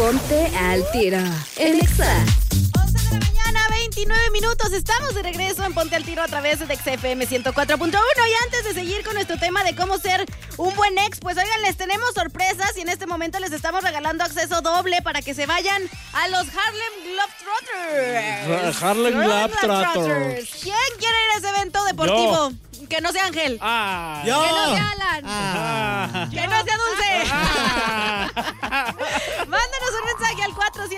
Ponte al Tiro en Exa. 29 minutos, estamos de regreso en Ponte al Tiro a través de XFM 104.1 y antes de seguir con nuestro tema de cómo ser un buen ex, pues oigan, les tenemos sorpresas y en este momento les estamos regalando acceso doble para que se vayan a los Harlem Globetrotters. Harlem Globetrotters. ¿Quién quiere ir a ese evento deportivo? Yo. Que no sea Ángel. Yo. Que no sea Alan. Que no sea Dulce. Mándanos un mensaje al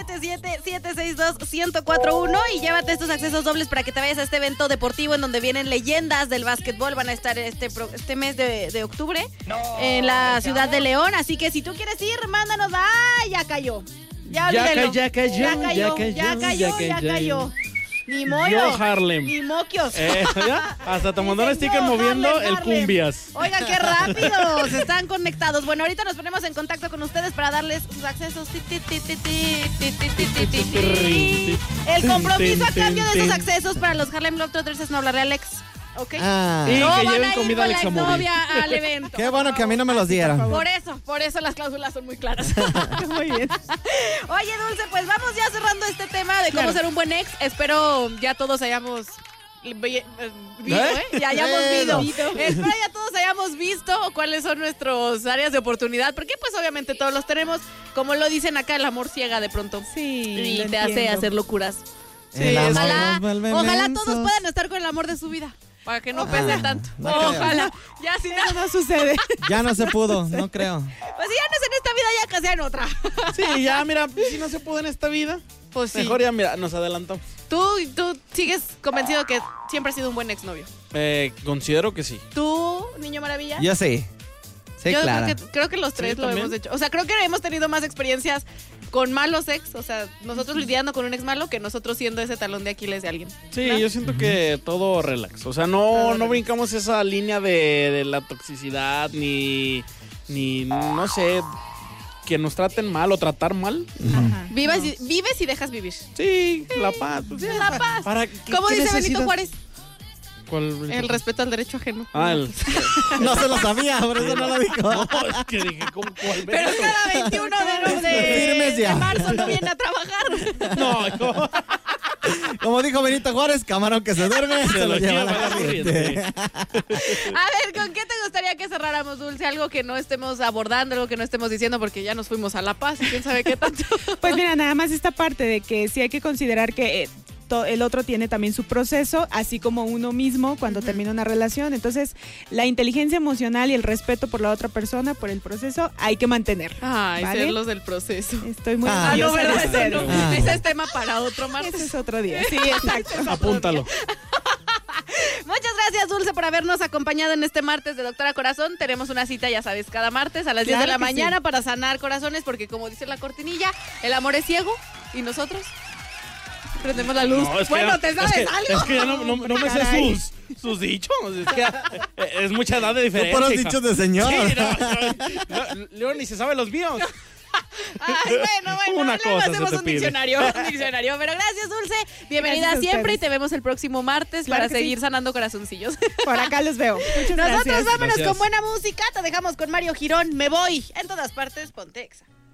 477-762-1041 y llévate estos accesos dobles para que te vayas a este evento deportivo en donde vienen leyendas del básquetbol. Van a estar este mes de octubre en la ciudad de León. Así que si tú quieres ir, mándanos. Ya cayó. Ya cayó. Ni mollo. Yo Harlem. Ni moquios. ¿Ya? Hasta te mandó un sticker moviendo el cumbias. Oigan, qué rápido. Se están conectados. Bueno, ahorita nos ponemos en contacto con ustedes para darles sus accesos. El compromiso a cambio de esos accesos para los Harlem Globetrotters es no hablarle a Alex. ¿Ok? Y no que van lleven a ir comida con Alexa la Móvil. exnovia al evento. Qué bueno que a mí no me los dieron. Por eso las cláusulas son muy claras. Muy bien. Oye, Dulce, pues vamos ya cerrando este tema de cómo ser un buen ex. Espero ya todos hayamos ya hayamos visto. Espero ya todos hayamos visto cuáles son nuestras áreas de oportunidad, porque pues obviamente todos los tenemos. Como lo dicen acá, el amor ciega de pronto. Sí. Y te hace hacer locuras. Sí, ojalá todos puedan estar con el amor de su vida. Para que no pese tanto. No creo. Ojalá. Ya si No sucede. Ya no se pudo, no creo. Pues si ya no es en esta vida, ya que sea en otra. Sí, ya, mira, si no se pudo en esta vida, Pues sí. mejor ya, mira, nos adelantamos. ¿Tú sigues convencido que siempre has sido un buen exnovio? Considero que sí. ¿Tú, Niño Maravilla? Yo sí. Sí, Yo claro. creo que los tres Sí, lo también. hemos hecho. O sea, creo que hemos tenido más experiencias con malos ex. O sea, nosotros lidiando con un ex malo que nosotros siendo ese talón de Aquiles de alguien. Sí, ¿no? yo siento que todo relax. O sea, no brincamos esa línea de la toxicidad ni no sé, que nos traten mal o tratar mal. Ajá. Vives y dejas vivir. Sí, la paz. Pues, sí. La paz. ¿Para Como qué dice Benito necesidad? Juárez, ¿Cuál? el respeto al derecho ajeno. No se lo sabía, por eso no lo dijo. No, es que dije, ¿cuál Pero Benito? cada 21 Firmes ya. de marzo no viene a trabajar. No, Como dijo Benito Juárez, camarón que se duerme, se lo lleva la corriente. A ver, ¿con qué te gustaría que cerráramos, Dulce? Algo que no estemos abordando, algo que no estemos diciendo, porque ya nos fuimos a La Paz y quién sabe qué tanto. Pues mira, nada más esta parte de que sí hay que considerar que el otro tiene también su proceso, así como uno mismo cuando termina una relación. Entonces, la inteligencia emocional y el respeto por la otra persona, por el proceso, hay que mantener. Ay, ¿vale? ser los del proceso. Estoy muy Ah, No, orgullosa ¿verdad? de Ese ser. no. Ese es tema para otro martes. Ese es otro día. Sí, exacto. apúntalo. Muchas gracias, Dulce, por habernos acompañado en este martes de Doctora Corazón. Tenemos una cita, ya sabes, cada martes a las 10 de Claro la que mañana sí. para sanar corazones, porque como dice la cortinilla, el amor es ciego y nosotros prendemos la luz. No, es que Bueno, ya- ¿te sabes es que, algo? Es que ya no me sé Caray. sus dichos. Es que es mucha edad de Son diferencia. puros hija. dichos de señor. Sí, Luego ni se sabe los míos. Ay, bueno, Una luego cosa hacemos se te un pide. diccionario. Pero gracias, Dulce. Bienvenida Gracias a siempre y ustedes. te vemos el próximo martes Claro para que sí. seguir sanando corazoncillos. Por acá los veo. Muchas Nosotros gracias. vámonos Gracias. con buena música. Te dejamos con Mario Girón. Me voy. En todas partes, ponte Exa.